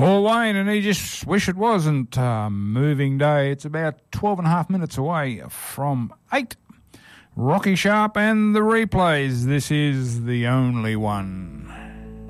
Paul Wayne, and he just wish it wasn't moving day. It's about 12 and a half minutes away from 8. Rocky Sharp and the Replays. This is the only one.